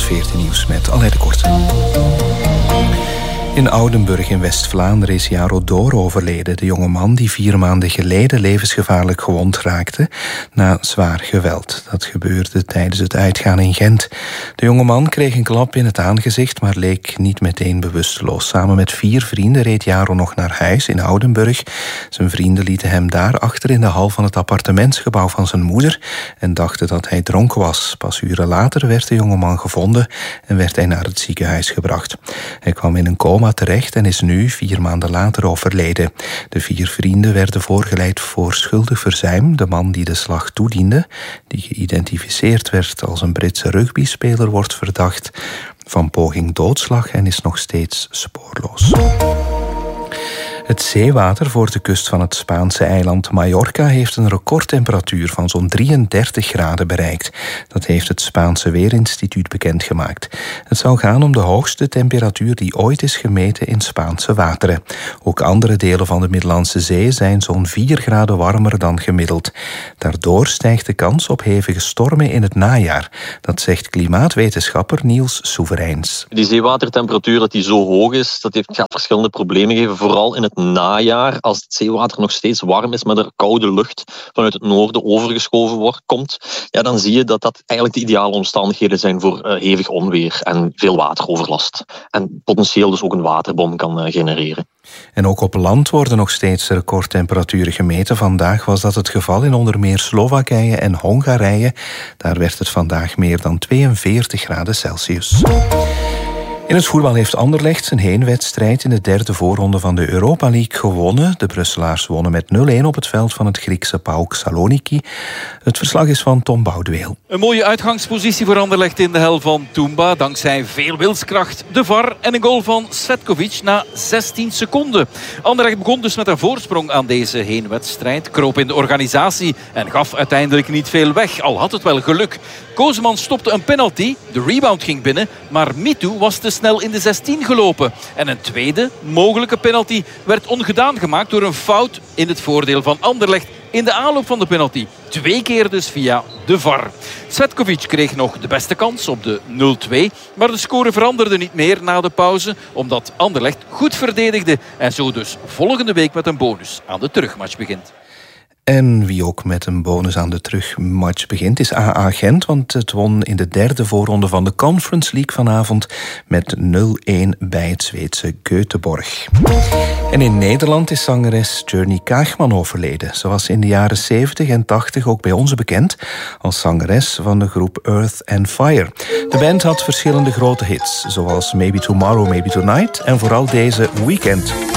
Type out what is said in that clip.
14 nieuws met Alain de Kort. In Oudenburg in West-Vlaanderen is Jaro Door overleden. De jonge man die 4 maanden geleden levensgevaarlijk gewond raakte na zwaar geweld. Dat gebeurde tijdens het uitgaan in Gent. De jonge man kreeg een klap in het aangezicht, maar leek niet meteen bewusteloos. Samen met 4 vrienden reed Jaro nog naar huis in Oudenburg. Zijn vrienden lieten hem daar achter in de hal van het appartementsgebouw van zijn moeder en dachten dat hij dronken was. Pas uren later werd de jonge man gevonden en werd hij naar het ziekenhuis gebracht. Hij kwam in een coma terecht en is nu 4 maanden later overleden. De 4 vrienden werden voorgeleid voor schuldig verzuim. De man die de slag toediende, die geïdentificeerd werd als een Britse rugbyspeler, wordt verdacht van poging doodslag en is nog steeds spoorloos. Het zeewater voor de kust van het Spaanse eiland Mallorca heeft een recordtemperatuur van zo'n 33 graden bereikt. Dat heeft het Spaanse Weerinstituut bekendgemaakt. Het zou gaan om de hoogste temperatuur die ooit is gemeten in Spaanse wateren. Ook andere delen van de Middellandse Zee zijn zo'n 4 graden warmer dan gemiddeld. Daardoor stijgt de kans op hevige stormen in het najaar. Dat zegt klimaatwetenschapper Niels Soevereins. Die zeewatertemperatuur dat die zo hoog is, dat gaat verschillende problemen geven, vooral in het najaar, als het zeewater nog steeds warm is, maar er koude lucht vanuit het noorden overgeschoven komt, ja, dan zie je dat dat eigenlijk de ideale omstandigheden zijn voor hevig onweer en veel wateroverlast. En potentieel dus ook een waterbom kan genereren. En ook op land worden nog steeds recordtemperaturen gemeten. Vandaag was dat het geval in onder meer Slowakije en Hongarije. Daar werd het vandaag meer dan 42 graden Celsius. In het voetbal heeft Anderlecht zijn heenwedstrijd in de 3e voorronde van de Europa League gewonnen. De Brusselaars wonnen met 0-1 op het veld van het Griekse PAOK Saloniki. Het verslag is van Tom Boudeweel. Een mooie uitgangspositie voor Anderlecht in de hel van Toumba. Dankzij veel wilskracht, de VAR en een goal van Cvetkovic na 16 seconden. Anderlecht begon dus met een voorsprong aan deze heenwedstrijd. Kroop in de organisatie en gaf uiteindelijk niet veel weg. Al had het wel geluk. Kozeman stopte een penalty. De rebound ging binnen, maar Mitu was te snel in de 16 gelopen. En een tweede mogelijke penalty werd ongedaan gemaakt door een fout in het voordeel van Anderlecht in de aanloop van de penalty. 2 keer dus via de VAR. Cvetkovic kreeg nog de beste kans op de 0-2. Maar de score veranderde niet meer na de pauze, omdat Anderlecht goed verdedigde en zo dus volgende week met een bonus aan de terugmatch begint. En wie ook met een bonus aan de terugmatch begint is AA Gent, want het won in de 3e voorronde van de Conference League vanavond met 0-1 bij het Zweedse Göteborg. En in Nederland is zangeres Journey Kaagman overleden. Ze was in de jaren 70 en 80 ook bij ons bekend als zangeres van de groep Earth and Fire. De band had verschillende grote hits, zoals Maybe Tomorrow, Maybe Tonight en vooral deze Weekend.